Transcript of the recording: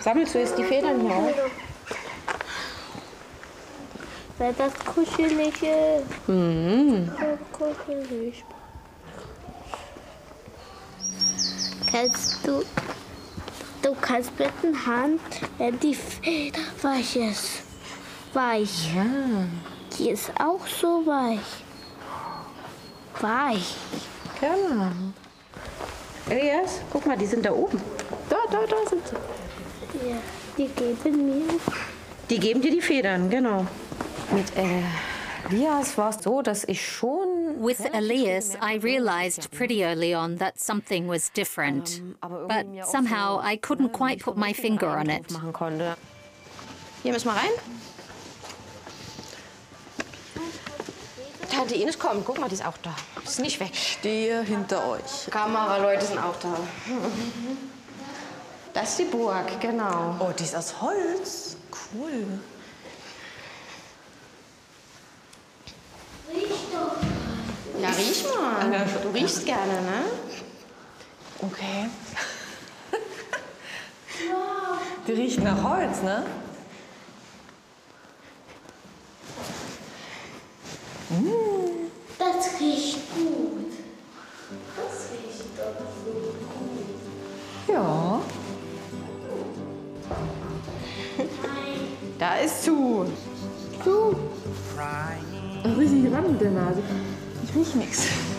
Sammelst du jetzt die Federn hier auf? Weil das kuschelig ist. So kuschelig. Du kannst mit der Hand, wenn die Feder weich ist. Weich. Ja. Die ist auch so weich. Weich. Genau. Elias, guck mal, die sind da oben. Da sind sie. Ja, die geben mir. Die geben dir die Federn, genau. Mit Elias war es so, dass ich schon... With Elias, I realized pretty early on that something was different. But somehow I couldn't quite put my finger on it. machen konnte. Hier müssen wir rein. Tante Ines kommt, guck mal, die ist auch da. Ist nicht weg. Stehe hinter euch. Kameraleute sind auch da. Das ist die Burg, genau. Oh, die ist aus Holz. Cool. Ja, riech mal. Du riechst gerne, ne? Okay. Die riecht nach Holz, ne? Das riecht gut. Das riecht doch so gut. Ja. Da ist zu. So. Richtig ran mit der Nase. Ich riech nichts.